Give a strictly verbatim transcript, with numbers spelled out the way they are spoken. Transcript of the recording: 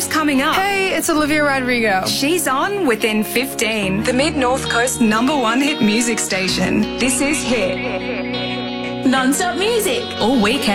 Who's coming up? Hey, it's Olivia Rodrigo. She's on within fifteen. The Mid-North Coast number one hit music station. This is Hit. Non-stop music All weekend.